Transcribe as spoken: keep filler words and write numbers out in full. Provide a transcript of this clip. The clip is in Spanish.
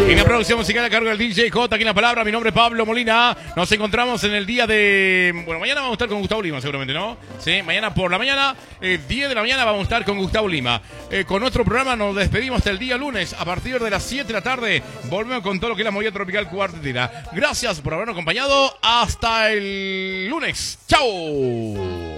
En la producción musical a cargo del D J J, aquí en la palabra, mi nombre es Pablo Molina. Nos encontramos en el día de... Bueno, mañana vamos a estar con Gustavo Lima, seguramente, ¿no? Sí, mañana por la mañana, eh, diez de la mañana vamos a estar con Gustavo Lima. Eh, con nuestro programa nos despedimos hasta el día lunes. A partir de las siete de la tarde, volvemos con todo lo que es la movida tropical cuartetera. Gracias por habernos acompañado. Hasta el lunes. ¡Chao!